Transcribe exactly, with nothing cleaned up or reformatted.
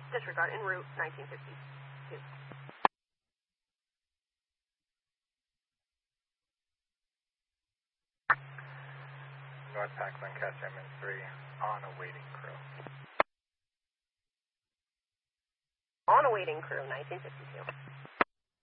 Disregard en route, nineteen fifty-two. North Pack Lancaster M N three, on a waiting crew. On a waiting crew, nineteen fifty-two.